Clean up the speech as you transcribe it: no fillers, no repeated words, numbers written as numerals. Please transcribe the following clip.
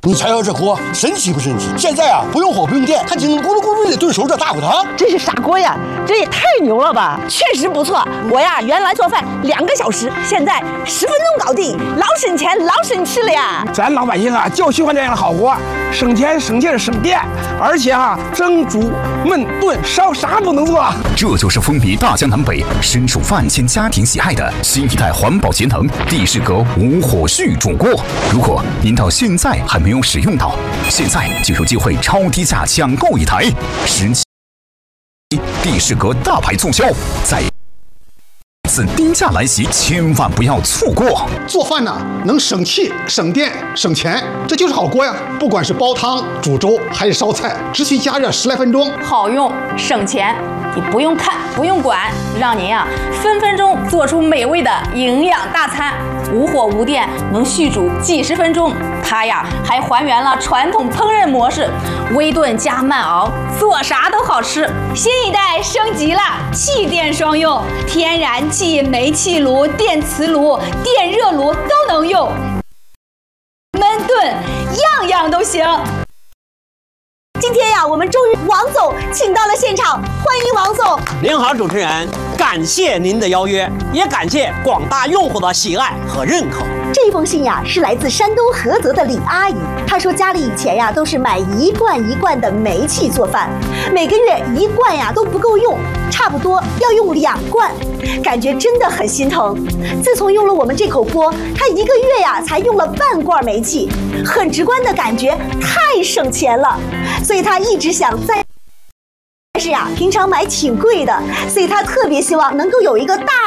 你瞧瞧这锅，神奇不神奇？现在啊，不用火不用电，它就能咕噜咕噜的炖熟这大骨汤。 这是啥锅呀？这也太牛了吧！ 确实不错，我呀原来做饭2个小时，现在10分钟搞定，老省钱老省事了呀！ 咱老百姓啊就喜欢这样的好锅，省钱省劲省电，而且蒸煮焖炖烧啥不能做。 这就是风靡大江南北、深受万千家庭喜爱的新一代环保节能帝释阁无火续煮锅。如果您到现在还没有使用到，现在就有机会超低价抢购一台。17帝释阁大牌促销，再次低价来袭，千万不要错过。 做饭呢，能省气、省电、省钱，这就是好锅呀！不管是煲汤、煮粥还是烧菜，只需加热10来分钟， 好用省钱。你不用看，不用管，让您分分钟做出美味的营养大餐。无火无电，能续煮几十分钟。它还还原了传统烹饪模式，微炖加慢熬，做啥都好吃。 新一代升级了，气电双用，天然气、煤气炉、电磁炉、电热炉都能用，焖炖样样都行。 今天呀，我们终于王总请到了现场，欢迎王总。 您好，主持人，感谢您的邀约，也感谢广大用户的喜爱和认可。 这封信呀，是来自山东菏泽的李阿姨。她说家里以前呀都是买1罐1罐的煤气做饭，每个月1罐呀都不够用，差不多要用2罐，感觉真的很心疼。自从用了我们这口锅，她1个月呀才用了半罐煤气，很直观的感觉太省钱了，所以她一直想再。但是呀，平常买挺贵的，所以她特别希望能够有一个大